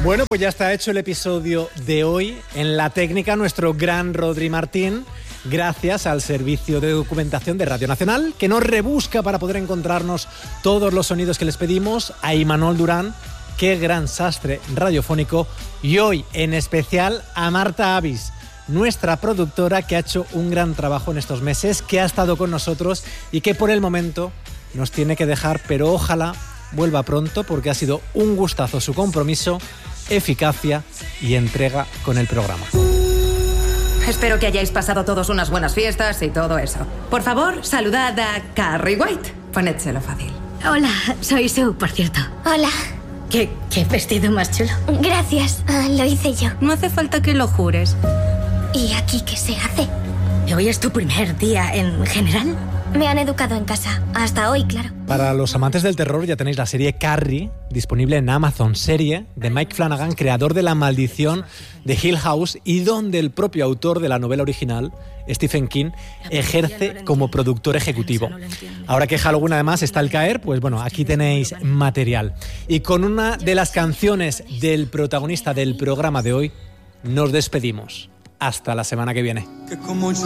Bueno, pues ya está hecho el episodio de hoy. En la técnica, nuestro gran Rodri Martín, gracias al Servicio de Documentación de Radio Nacional, que nos rebusca para poder encontrarnos todos los sonidos que les pedimos. A Imanol Durán, qué gran sastre radiofónico. Y hoy, en especial, a Marta Avis, nuestra productora, que ha hecho un gran trabajo en estos meses, que ha estado con nosotros y que por el momento nos tiene que dejar, pero ojalá vuelva pronto, porque ha sido un gustazo su compromiso, eficacia y entrega con el programa. Espero que hayáis pasado todos unas buenas fiestas y todo eso. Por favor, saludad a Carrie White. Ponédselo fácil. Hola, soy Sue, por cierto. Hola. ¿Qué vestido más chulo? Gracias, lo hice yo. No hace falta que lo jures. ¿Y aquí qué se hace? ¿Hoy es tu primer día en general? Me han educado en casa, hasta hoy, claro. Para los amantes del terror ya tenéis la serie Carrie, disponible en Amazon, serie de Mike Flanagan, creador de La Maldición de Hill House, y donde el propio autor de la novela original, Stephen King, ejerce como productor ejecutivo. Ahora que Halloween además está al caer, pues bueno, aquí tenéis material. Y con una de las canciones del protagonista del programa de hoy, nos despedimos. Hasta la semana que viene.